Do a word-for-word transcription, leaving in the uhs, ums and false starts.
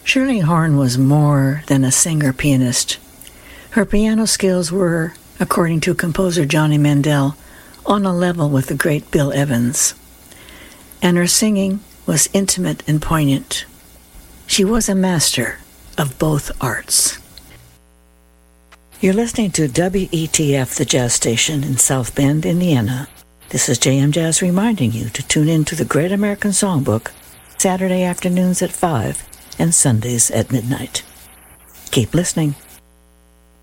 Shirley Horn was more than a singer-pianist. Her piano skills were, according to composer Johnny Mandel, on a level with the great Bill Evans. And her singing was intimate and poignant. She was a master of both arts. You're listening to W E T F, the jazz station in South Bend, Indiana. This is J M Jazz reminding you to tune in to the Great American Songbook Saturday afternoons at five and Sundays at midnight. Keep listening.